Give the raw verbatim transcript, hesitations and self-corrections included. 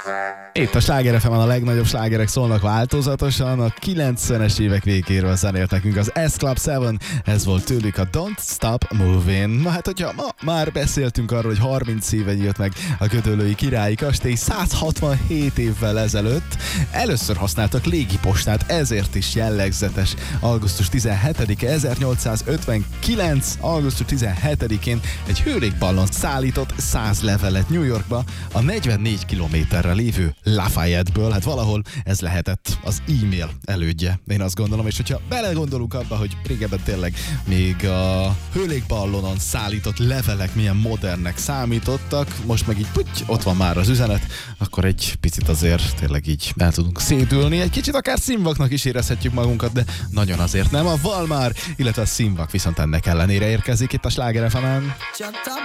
Itt a Sláger ef emen a legnagyobb slágerek szólnak változatosan. A kilencvenes évek végéről zenélt nekünk az S-Club hét, ez volt tőlük a Don't Stop Moving. Na hát, hogyha ma már beszéltünk arról, hogy harminc éve nyílt meg a Gödöllői Királyi Kastély száz hatvanhét évvel ezelőtt, először használtak légipostát, ezért is jellegzetes. augusztus tizenhetedike ezernyolcszázötvenkilenc, augusztus tizenhetedikén egy hőlégballon szállított száz levelet New Yorkba, a negyvennégy kilométerre lévő Lafayette-ből, hát valahol ez lehetett az e-mail elődje, én azt gondolom, és hogyha belegondolunk abba, hogy régebben tényleg még a hőlégballonon szállított levelek milyen modernnek számítottak, most meg így puty, ott van már az üzenet, akkor egy picit azért tényleg így el tudunk szédülni, egy kicsit akár színvaknak is érezhetjük magunkat, de nagyon azért nem. A Valmár, illetve a színvak viszont ennek ellenére érkezik itt a Sláger ef emen.